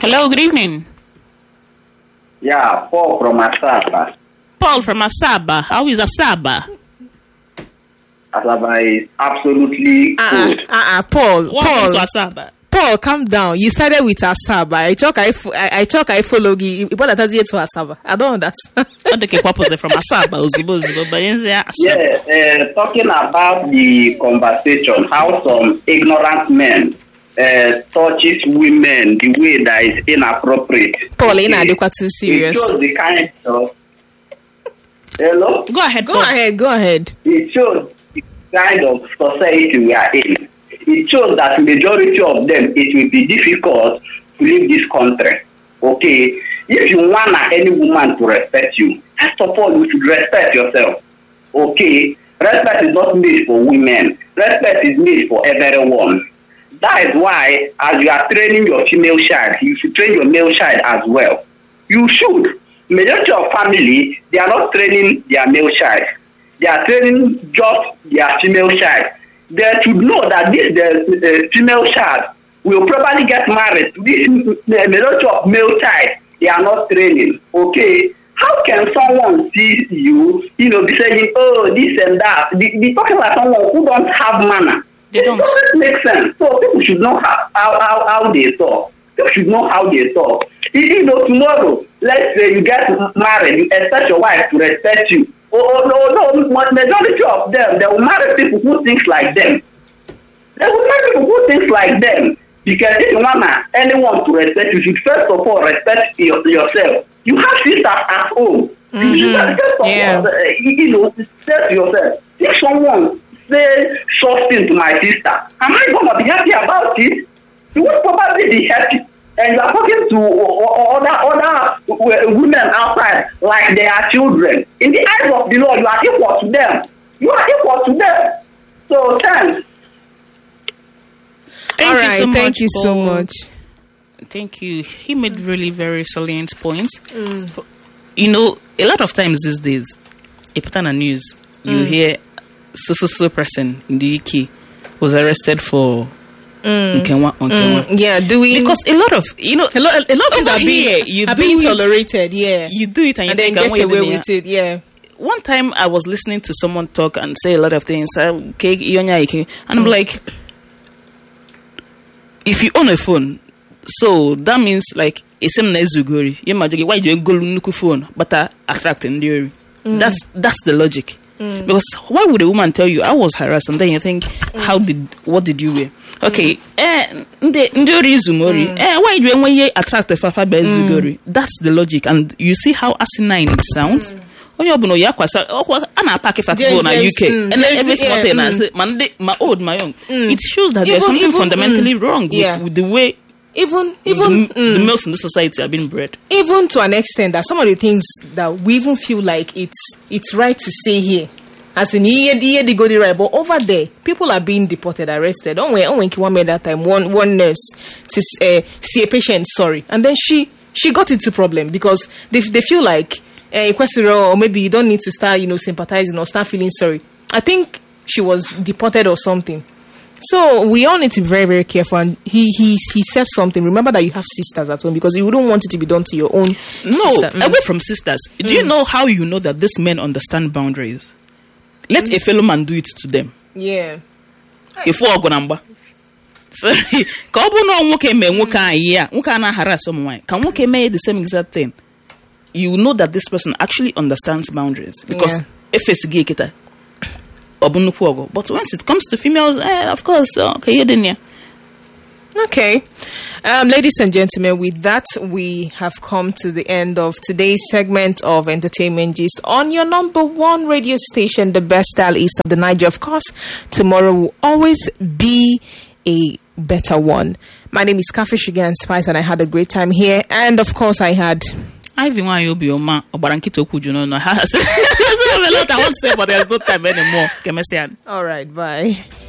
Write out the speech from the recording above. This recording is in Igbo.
Hello, good evening. Yeah, Paul from Asaba. Paul from Asaba. How is Asaba? Asaba is absolutely good. Paul. Welcome to Asaba. Paul, calm down. You started with Asaba. I I follow you. But that has yet to Asaba. I don't understand. Okay, what was it from Asaba? Yeah, talking about the conversation, how some ignorant men touches women the way that is inappropriate. Paul, inadequate, too serious. It shows the kind of... Hello? Go ahead. Go ahead. It shows the kind of society we are in. It shows that majority of them, it will be difficult to leave this country. Okay? If you want any woman to respect you, first of all, you should respect yourself. Okay? Respect is not made for women. Respect is made for everyone. That is why, as you are training your female child, you should train your male child as well. You should. Majority of family, they are not training their male child. They are training just their female child. They should know that this female child will probably get married to this majority of male child. They are not training. Okay? How can someone see you, be saying, oh, this and that? Be talking about someone who don't have manner. It doesn't make sense. So people should know how they talk. People should know how they talk. Tomorrow, let's say you get married, you expect your wife to respect you. No, majority of them, they will marry people who think like them. They will marry people who think like them. Because if you want anyone to respect you, should first of all respect yourself. You have sisters at home. You should first of all, say to yourself, if someone say something to my sister, am I going to be happy about it? You will probably be happy. And you are talking to other women outside like they are children. In the eyes of the Lord, you are equal to them. You are equal to them. So thanks. Thank you so much. Thank you. He made really very salient points. A lot of times these days, you put on the news, you hear so person in the UK was arrested for Nkenwa. Yeah, doing because a lot of a lot of things are being tolerated. Yeah, you do it and then get away with it. Yeah. One time I was listening to someone talk and say a lot of things. And I'm like, if you own a phone, so that means like it's same as Zugori. Why do you go nuku phone but attracting theory? That's the logic. Because why would a woman tell you I was harassed and then you think what did you wear? Okay, why do you attract a fafa by Zugori? That's the logic, and you see how asinine it sounds. When you know UK and every small thing I say my own. It shows that there's something fundamentally wrong with the way even the males in the society are being bred. Even to an extent that some of the things that we even feel like it's right to say here, as in here they go the right, but over there people are being deported, arrested. When Kiwa made that time, one nurse see a patient sorry, and then she got into problem because they feel like or maybe you don't need to start sympathizing or start feeling sorry. I think she was deported or something. So we all need to be very, very careful. And he said something. Remember that you have sisters at home because you wouldn't want it to be done to your own. No, sister. Away from sisters. Do you know how you know that these men understand boundaries? Let a fellow man do it to them. Yeah. If we are going to sorry, harass someone. Can make the same exact thing? You know that this person actually understands boundaries because if it's gay, but once it comes to females, of course, okay. Ladies and gentlemen, with that, we have come to the end of today's segment of Entertainment Gist on your number one radio station, the best style east of the Niger. Of course, tomorrow will always be a better one. My name is Kafi Sugar and Spice, and I had a great time here. And of course, I had... I even want you be your man. I want to say, but there's no time anymore. All right, bye.